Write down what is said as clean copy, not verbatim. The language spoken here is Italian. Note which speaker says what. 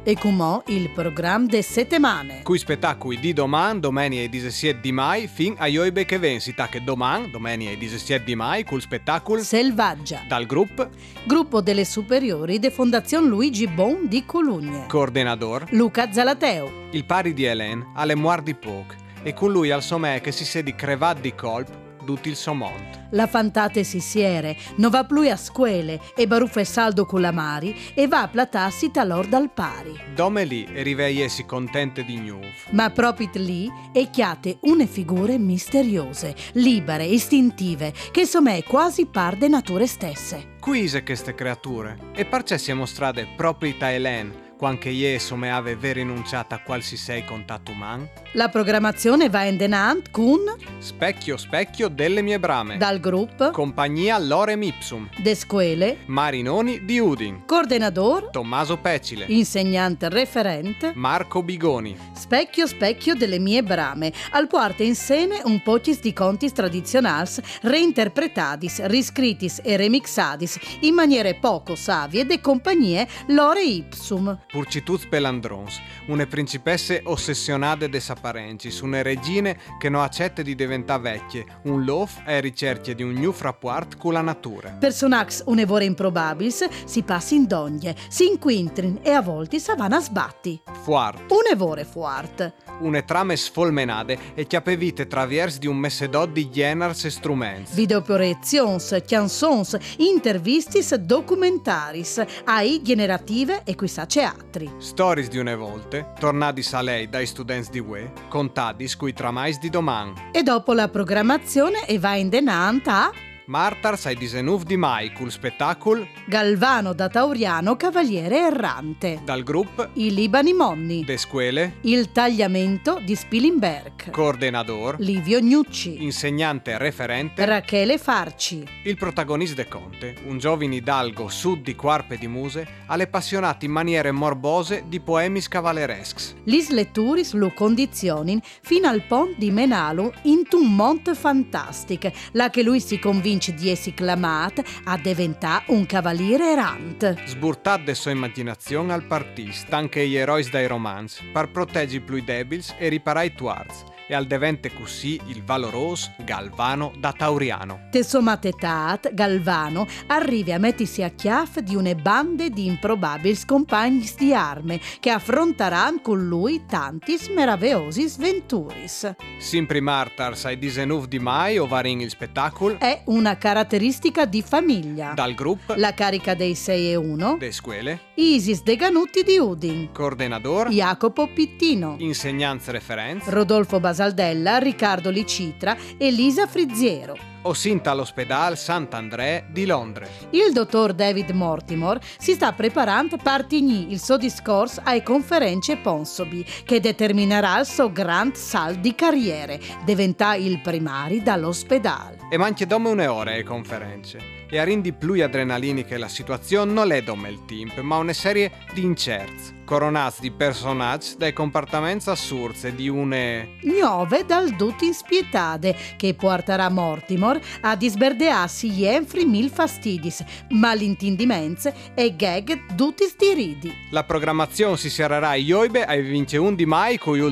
Speaker 1: E come il programma de settimane.
Speaker 2: Cui spettacoli di domani, domenica 17 di mai, fin a Ioibe che vensita che domani, domenica 17 di mai, col spettacolo
Speaker 1: Selvaggia.
Speaker 2: dal gruppo
Speaker 1: Gruppo delle superiori de Fondazione Luigi Bon di Colugne.
Speaker 2: coordinador,
Speaker 1: Luca Zalateo.
Speaker 2: il pari di Hélène, alle muar di poc, e con lui al somè che si sedi crevat di colp, tutti il somont.
Speaker 1: La fantate si siere, non va più a scuole e baruffa saldo con la mari e va a platarsi talor dal pari.
Speaker 2: Dome lì e riveiesi contente di nuovo.
Speaker 1: Ma proprio lì è chiate une figure misteriose, libere, istintive, che somè quasi par de nature stesse.
Speaker 2: Quise queste creature, e perché siamo strade proprio da Hélène, quanche ieso me ave rinunciata a qualsisei contatto umano?
Speaker 1: La programmazione va in denant con
Speaker 2: Specchio, specchio delle mie brame.
Speaker 1: dal gruppo
Speaker 2: Compagnia Lorem Ipsum.
Speaker 1: de scuole,
Speaker 2: Marinoni di Udin.
Speaker 1: coordinador,
Speaker 2: Tommaso Pecile.
Speaker 1: insegnante referente,
Speaker 2: Marco Bigoni.
Speaker 1: specchio specchio delle mie brame, al porta in scene un pocis di contis tradizionals reinterpretadis, riscritis e remixadis in maniere poco savie de compagnie Lore Ipsum.
Speaker 2: Purcituz pelandrons, une principesse ossessionate de saparencis, une regine che non accette di diventare vecchie, un lof è ricerche di un new rapport con la natura.
Speaker 1: Personax unevore improbabils si passi in dogne, si inquintrin e a volte savana sbatti.
Speaker 2: Fuart,
Speaker 1: Unevore fuart.
Speaker 2: une trame sfolmenade e chiapevite traviers di un messedot di geners e struments.
Speaker 1: Videoproiezions, chansons, intervistis, documentaris, AI generative e quis'ace altri.
Speaker 2: Stories di une volte, tornadis a lei dai students di UE, contadis cui tramais di doman.
Speaker 1: E dopo la programmazione e va in denant a
Speaker 2: Martars ai 19 di mai, col spettacolo
Speaker 1: Galvano da Tauriano Cavaliere Errante,
Speaker 2: dal gruppo
Speaker 1: i Libani Monni,
Speaker 2: de scuole,
Speaker 1: il tagliamento di Spilimberg,
Speaker 2: coordinador,
Speaker 1: Livio Gnucci,
Speaker 2: insegnante referente,
Speaker 1: Rachele Farci.
Speaker 2: il protagonista de Conte, un giovane hidalgo sud di Quarpe di Muse, alle appassionate in maniere morbose di poemis cavallerescs.
Speaker 1: Lis letturis lu condizionin fino al pont di Menalu in un monte fantastic, là che lui si convince di essi clamat a diventare un cavaliere errante.
Speaker 2: Sburtat de sua immaginazione al partist, anche gli eroi dai romanzi, per proteggere i più debils e riparare i tuarz, e al devente così il valoros Galvano da Tauriano.
Speaker 1: Te somatetat, Galvano arrivi a mettersi a chiaff di une bande di improbabili compagni di arme che affronteranno con lui tanti meravigliosi sventuris.
Speaker 2: Sempre Martars ai 19 di mai ovarin il spettacolo
Speaker 1: È una caratteristica di famiglia.
Speaker 2: dal gruppo
Speaker 1: La carica dei 6 e 1,
Speaker 2: de scuole,
Speaker 1: Isis De Ganutti di Udin,
Speaker 2: coordinador,
Speaker 1: Jacopo Pittino,
Speaker 2: insegnanze referenze,
Speaker 1: Rodolfo Basaldella, Riccardo Licitra e Lisa Frizziero.
Speaker 2: o sinta all'ospedale Sant'André di Londra.
Speaker 1: Il dottor David Mortimer si sta preparando per tenere il suo discorso alle conferenze Ponsonby, che determinerà il suo grand sal di carriere, diventare il primari dall'ospedale.
Speaker 2: E manche domme une ore alle conferenze. E a rindi più adrenaliniche la situazione non è domme il team, ma una serie di incerti, coronati di personaggi dai comportamenti assurdi di une...
Speaker 1: Nuove dal dut inspietate, che porterà Mortimer a disberdearsi jenfri mil fastidis, malintendimenze e gag dutis di ridi.
Speaker 2: La programmazione si serrerà a Ioibe ai 21 di mai con